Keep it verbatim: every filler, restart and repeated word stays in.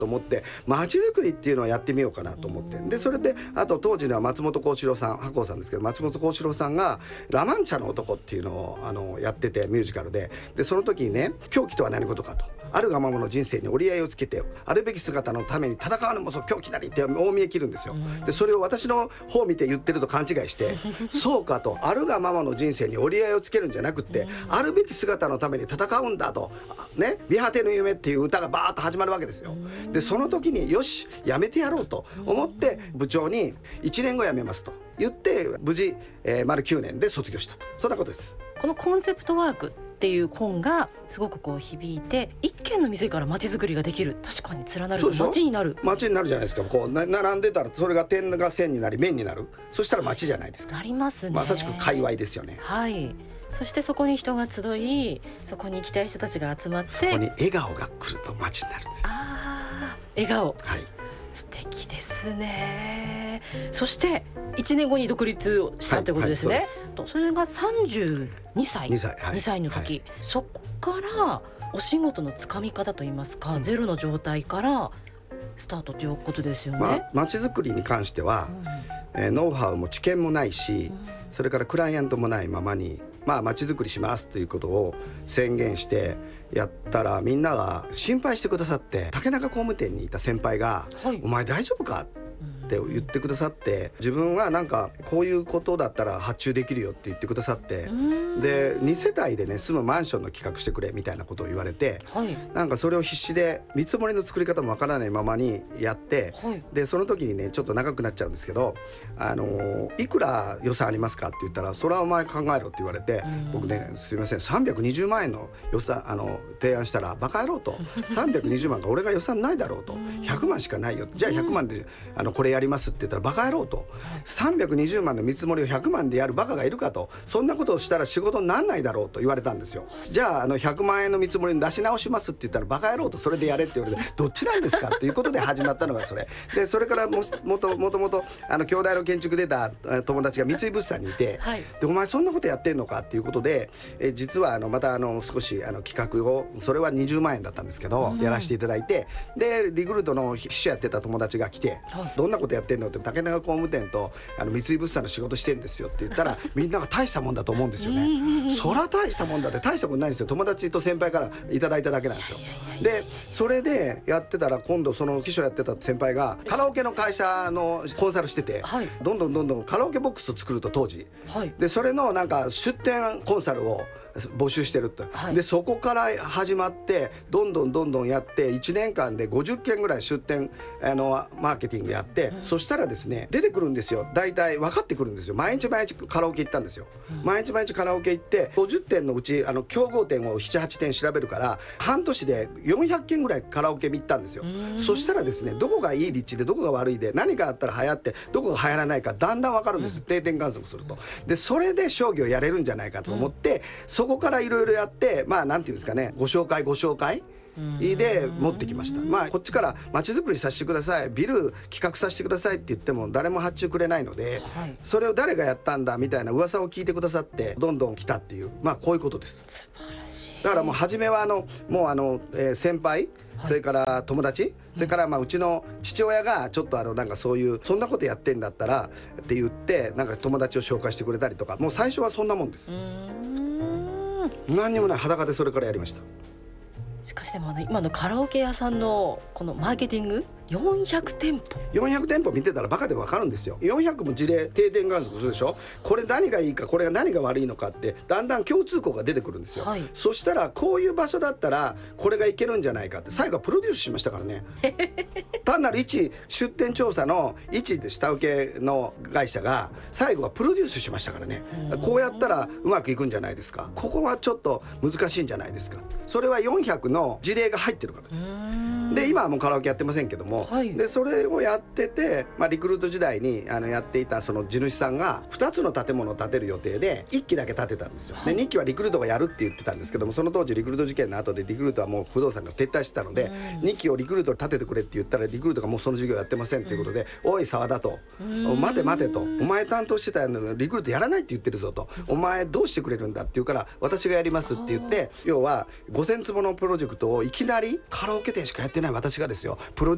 と思って街づくりっていうのをやってみようかなと思って、でそれであと当時のは松本幸四郎さん、白鸚さんですけど、松本幸四郎さんがラマンチャの男っていうのをあのやっててミュージカルで、でその時にね、狂気とは何事かと、あるがままの人生に折り合いをつけてあるべき姿のために戦うのもそう狂気なりって大見え切るんですよ。でそれを私の方を見て言ってると勘違いしてそうかと、あるがままの人生に折り合いをつけるんじゃなくってあるべき姿のために戦うんだとね、美果ての夢っていう歌がバーッと始まるわけですよ。でその時によしやめてやろうと思って部長にいちねんご辞めますと言って無事、えー、丸きゅうねんで卒業したと、そんなことです。 このコンセプトワークっていう本がすごくこう響いて、一軒の店から街づくりができる、確かに連なる街になる街になるじゃないですか。こうな並んでたらそれが点が線になり面になる、そしたら街じゃないですか。 なりますね。 まさしく界隈ですよね。 はい。そしてそこに人が集い、そこに行きたい人たちが集まって、 そこに笑顔が来ると街になるんです。 あー、笑顔、はい、素敵ですね。そしていちねんごに独立をしたということですね、はいはい、そ, それがさんじゅうにさい、にさい、はい、にさいの時、はい、そこからお仕事のつかみ方といいますか、うん、ゼロの状態からスタートということですよね。まあ、 街づくりに関しては、うんえー、ノウハウも知見もないし、うん、それからクライアントもないままに、まあ、街づくりしますということを宣言してやったら、みんなが心配してくださって、竹中工務店にいた先輩が、はい、お前大丈夫かって言ってくださって、自分はなんかこういうことだったら発注できるよって言ってくださって、でに世帯でね住むマンションの企画してくれみたいなことを言われて、はい、なんかそれを必死で見積もりの作り方もわからないままにやって、はい、でその時にねちょっと長くなっちゃうんですけど、あのー、いくら予算ありますかって言ったら、それはお前考えろって言われて、僕ねすいませんさんびゃくにじゅうまんえんの予算あの提案したら、バカ野郎とさんびゃくにじゅうまんが俺が予算ないだろうと、ひゃくまんしかないよ、じゃあひゃくまんであのこれやりますって言ったらバカ野郎と、さんびゃくにじゅうまんの見積もりをひゃくまんでやるバカがいるかと、そんなことをしたら仕事になんないだろうと言われたんですよ。じゃあ、あのひゃくまんえんの見積もりに出し直しますって言ったらバカ野郎と、それでやれって言われてどっちなんですかっていうことで始まったのがそれで、それからももともともとあの兄弟の建築出た友達が三井物産にいて、はい、でお前そんなことやってんのかっていうことで、え実はあのまたあの少しあの企画を、それはにじゅうまんえんだったんですけど、うん、やらせていただいて、でリクルートの秘書やってた友達が来て、はい、どんなことやってんのって、竹中工務店とあの三井物産の仕事してるんですよって言ったらみんなが大したもんだと思うんですよね。そら大したもんだって、大したことないんですよ。友達と先輩からいただいただけなんですよ。でそれでやってたら、今度その秘書やってた先輩がカラオケの会社のコンサルしてて、はい、どんどんどんどんカラオケボックスを作ると当時、はい、でそれのなんか出店コンサルを募集してるって、はい、でそこから始まってどんどんどんどんやって、いちねんかんでごじゅっけんぐらい出店あのマーケティングやって、うん、そしたらですね出てくるんですよ。大体分かってくるんですよ。毎日毎日カラオケ行ったんですよ、うん、毎日毎日カラオケ行ってごじゅってんのうちあの競合店をななはちてん調べるから、半年でよんひゃっけんぐらいカラオケ見たんですよ。そしたらですね、どこがいい立地でどこが悪いで、何があったら流行ってどこが流行らないかだんだん分かるんです、うん、定点観測すると。でそれで商業やれるんじゃないかと思って、うん、そこからいろいろやって、まあなんていうんですかね、ご紹介ご紹介で持ってきました。まあこっちから街づくりさせてください、ビル企画させてくださいって言っても誰も発注くれないので、はい、それを誰がやったんだみたいな噂を聞いてくださってどんどん来たっていう、まあこういうことです。 素晴らしい。 だからもう初めはあのもうあの、えー、先輩、それから友達、それからまあうちの父親がちょっとあのなんかそういうそんなことやってんだったらって言ってなんか友達を紹介してくれたりとか、もう最初はそんなもんです。うーん、何にもない裸でそれからやりました。 しかしでもあの今のカラオケ屋さんのこのマーケティングよんひゃくてんぽよんひゃくてんぽ見てたらバカでも分かるんですよ。よんひゃくも事例定点観測するでしょ。これ何がいいかこれが何が悪いのかってだんだん共通項が出てくるんですよ、はい、そしたらこういう場所だったらこれがいけるんじゃないかって最後はプロデュースしましたからね単なる一出店調査の一で下請けの会社が最後はプロデュースしましたからね。こうやったらうまくいくんじゃないですか、ここはちょっと難しいんじゃないですか。それはよんひゃくの事例が入ってるからです。で今はもうカラオケやってませんけども、はい、でそれをやってて、まあ、リクルート時代にあのやっていたその地主さんがふたつの建物を建てる予定でいっきだけ建てたんですよ、はい、でにっきはリクルートがやるって言ってたんですけども、その当時リクルート事件の後でリクルートはもう不動産が撤退してたので、にっきをリクルート建ててくれって言ったらリクルートがもうその事業やってませんということで、うん、おい沢田と待て待てと、お前担当してたのリクルートやらないって言ってるぞと、お前どうしてくれるんだって言うから私がやりますって言って、要はごせんつぼのプロジェクトをいきなりカラオケ店しかやってない私がですよプロデュ